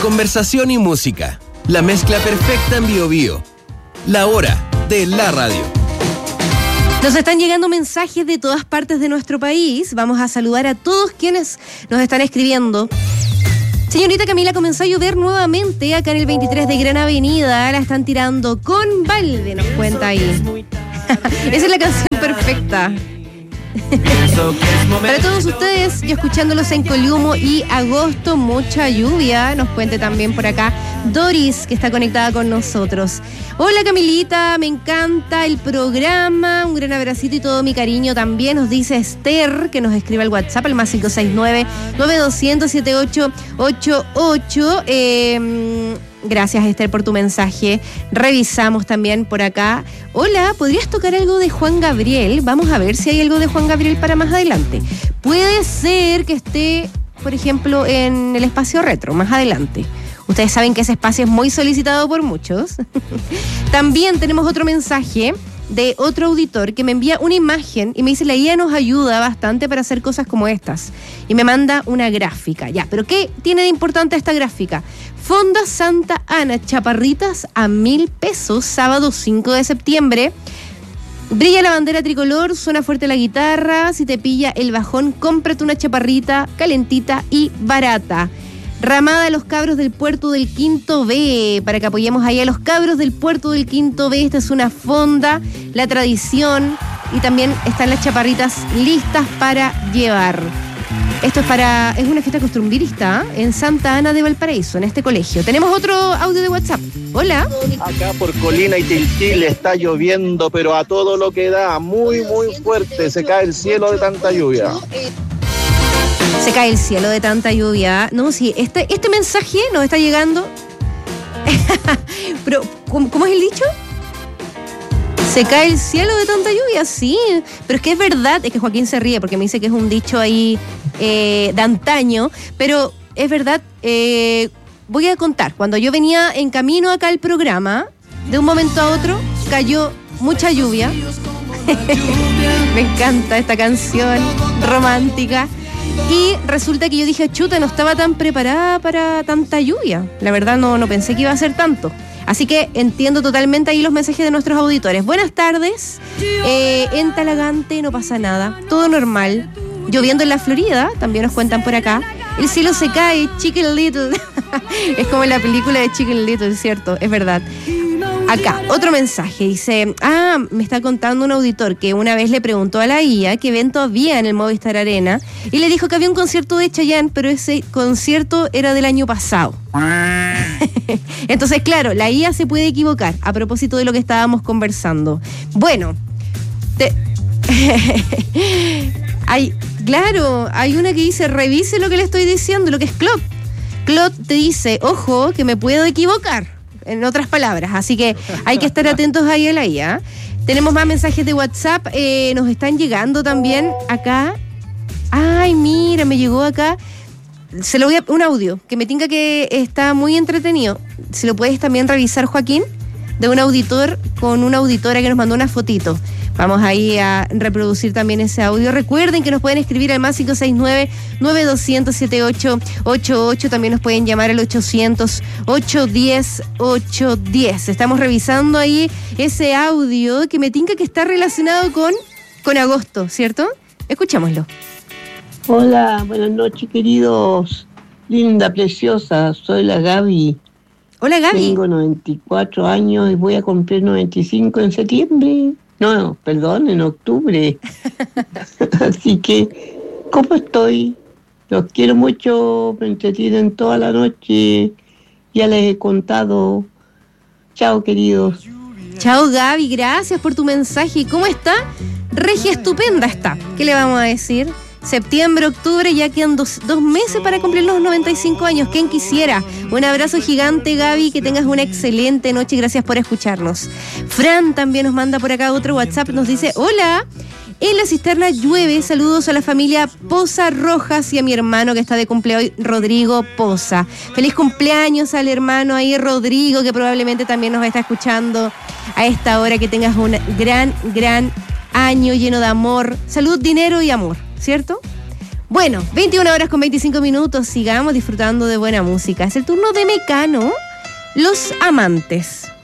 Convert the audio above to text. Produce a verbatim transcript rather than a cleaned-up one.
Conversación y música. La mezcla perfecta en Bio Bio. La hora de la radio. Nos están llegando mensajes de todas partes de nuestro país. Vamos a saludar a todos quienes nos están escribiendo. Señorita Camila, comenzó a llover nuevamente acá en el veintitrés de Gran Avenida. La están tirando con balde, nos cuenta ahí. Esa es la canción perfecta. Para todos ustedes, yo escuchándolos en Coliumo y Agosto, mucha lluvia. Nos cuente también por acá Doris, que está conectada con nosotros. Hola Camilita, me encanta el programa. Un gran abracito y todo mi cariño también. Nos dice Esther, que nos escribe al WhatsApp, al más cinco seis nueve, nueve dos cero cero, siete ocho ocho ocho. Eh... Gracias, Esther, por tu mensaje. Revisamos también por acá. Hola, ¿podrías tocar algo de Juan Gabriel? Vamos a ver si hay algo de Juan Gabriel para más adelante. Puede ser que esté, por ejemplo, en el espacio retro, más adelante. Ustedes saben que ese espacio es muy solicitado por muchos. También tenemos otro mensaje de otro auditor que me envía una imagen y me dice: la I A nos ayuda bastante para hacer cosas como estas. Y me manda una gráfica. Ya, ¿pero qué tiene de importante esta gráfica? Fonda Santa Ana, chaparritas a mil pesos, sábado cinco de septiembre. Brilla la bandera tricolor, suena fuerte la guitarra. Si te pilla el bajón, cómprate una chaparrita calentita y barata. Ramada a los cabros del puerto del Quinto B, para que apoyemos ahí a los cabros del puerto del Quinto B. Esta es una fonda, la tradición, y también están las chaparritas listas para llevar. Esto es para es una fiesta costumbrista en Santa Ana de Valparaíso, en este colegio. Tenemos otro audio de WhatsApp. Hola. Acá por Colina y Tiltil está lloviendo, pero a todo lo que da, muy, muy fuerte. Se cae el cielo de tanta lluvia. Se cae el cielo de tanta lluvia. No, sí, este, este mensaje nos está llegando. Pero, ¿cómo, ¿cómo es el dicho? Se cae el cielo de tanta lluvia, sí. Pero es que es verdad, es que Joaquín se ríe porque me dice que es un dicho ahí eh, de antaño. Pero es verdad, eh, voy a contar. Cuando yo venía en camino acá al programa, de un momento a otro cayó mucha lluvia. Me encanta esta canción romántica. Y resulta que yo dije, chuta, no estaba tan preparada para tanta lluvia. La verdad no, no pensé que iba a ser tanto. Así que entiendo totalmente ahí los mensajes de nuestros auditores. Buenas tardes. Eh, en Talagante no pasa nada. Todo normal. Lloviendo en la Florida, también nos cuentan por acá. El cielo se cae, Chicken Little. Es como en la película de Chicken Little, ¿cierto? Es verdad. Acá, otro mensaje, dice, ah, me está contando un auditor que una vez le preguntó a la I A qué evento había en el Movistar Arena y le dijo que había un concierto de Chayanne, pero ese concierto era del año pasado. Entonces, claro, la I A se puede equivocar a propósito de lo que estábamos conversando. Bueno, te... hay, claro, hay una que dice, revise lo que le estoy diciendo, lo que es Claude. Claude te dice, ojo, que me puedo equivocar. En otras palabras, así que hay que estar atentos ahí a la I A. Tenemos más mensajes de WhatsApp, eh, nos están llegando también acá. Ay, mira, me llegó acá. Se lo voy a un audio que me tinca que está muy entretenido. Si lo puedes también revisar, Joaquín, de un auditor con una auditora que nos mandó una fotito. Vamos ahí a reproducir también ese audio. Recuerden que nos pueden escribir al más cinco seis nueve, nueve dos cero cero, siete ocho ocho ocho. También nos pueden llamar al ochocientos, ochocientos diez, ochocientos diez. Estamos revisando ahí ese audio que me tinca que está relacionado con, con agosto, ¿cierto? Escuchémoslo. Hola, buenas noches, queridos. Linda, preciosa, soy la Gaby. Hola, Gaby. Tengo noventa y cuatro años y voy a cumplir noventa y cinco en septiembre. No, no, perdón, en octubre. Así que, ¿cómo estoy? Los quiero mucho, me entretienen toda la noche. Ya les he contado. Chao, queridos. Chao, Gaby, gracias por tu mensaje. ¿Cómo está? Regia estupenda está. ¿Qué le vamos a decir? Septiembre, octubre, ya quedan dos, dos meses para cumplir los noventa y cinco años. ¿Quién quisiera? Un abrazo gigante, Gaby, que tengas una excelente noche y gracias por escucharnos. Fran también nos manda por acá otro WhatsApp, nos dice, hola, en la cisterna llueve, saludos a la familia Poza Rojas y a mi hermano que está de cumpleaños, Rodrigo Poza. Feliz cumpleaños al hermano ahí, Rodrigo, que probablemente también nos está escuchando a esta hora. Que tengas un gran, gran año lleno de amor, salud, dinero y amor, ¿cierto? Bueno, veintiuna horas con veinticinco minutos, sigamos disfrutando de buena música. Es el turno de Mecano, Los Amantes.